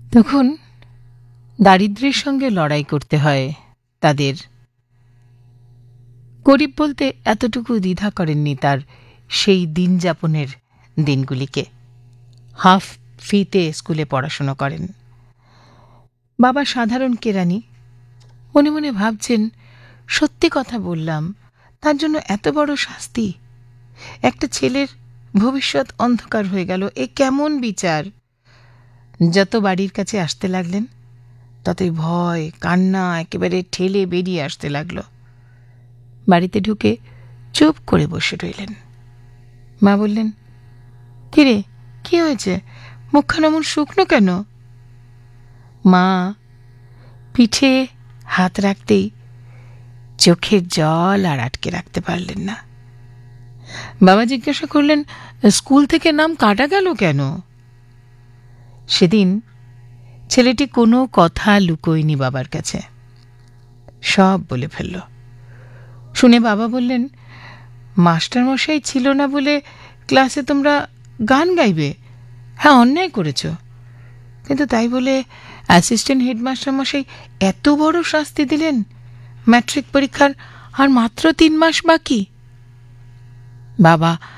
তখন দারিদ্র্যের সঙ্গে লড়াই করতে হয় তাদের। গরিব বলতে এতটুকু দ্বিধা করেননি তার সেই দিন যাপনের দিনগুলিকে। হাফ ফিতে স্কুলে পড়াশোনা করেন। বাবা সাধারণ কেরানি। মনে মনে ভাবছেন, সত্যি কথা বললাম, তার জন্য এত বড় শাস্তি? একটা ছেলের ভবিষ্যৎ অন্ধকার হয়ে গেল, এ কেমন বিচার? যত বাড়ির কাছে আসতে লাগলেন ততই ভয় কান্না একেবারে ঠেলে বেরিয়ে আসতে লাগলো। বাড়িতে ঢুকে চুপ করে বসে রইলেন। মা বললেন, কিরে, কি হয়েছে? মুখখানা এমন শুকনো কেন? মা পিঠে হাত রাখতেই চোখের জল আর আটকে রাখতে পারলেন না। বাবা জিজ্ঞাসা করলেন, স্কুল থেকে নাম কাটা গেল কেন? সেদিন ছেলেটি কোনো কথা লুকোয়নি বাবার কাছে, সব বলে ফেলল। শুনে বাবা বললেন, মাস্টারমশাই ছিল না বলে ক্লাসে তোমরা গান গাইবে? হ্যাঁ, অন্যায় করেছ, কিন্তু তাই বলে অ্যাসিস্ট্যান্ট হেডমাস্টারমশাই এত বড় শাস্তি দিলেন? ম্যাট্রিক পরীক্ষার আর মাত্র 3 মাস বাকি। বাবা